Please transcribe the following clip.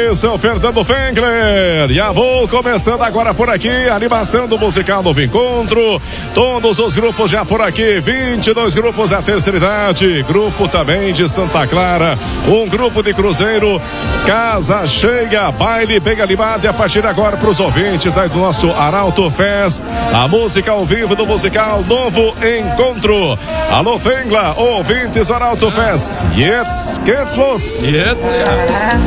aí, seu Fernando Fengler. Já vou começando agora por aqui, animação do musical Novo Encontro. Todos os grupos já por aqui, 22 grupos da terceira idade, grupo também de Santa Clara, um grupo de Cruzeiro, casa cheia, baile bem animado. E a partir de agora para os ouvintes aí do nosso Arauto Fest, a música ao vivo do musical Novo Encontro. Alô Fengler, ouvintes do Arauto Fest. Jetzt geht's los. Jetzt, ja.